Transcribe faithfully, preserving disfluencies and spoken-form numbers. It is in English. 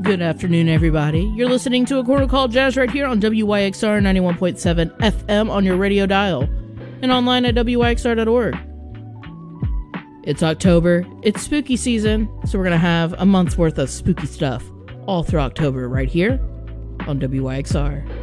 Good afternoon, everybody. You're listening to A Quarter Call Jazz right here on W Y X R ninety-one point seven F M on your radio dial and online at W Y X R dot org. It's October, it's spooky season, so we're going to have a month's worth of spooky stuff all through October right here on W Y X R.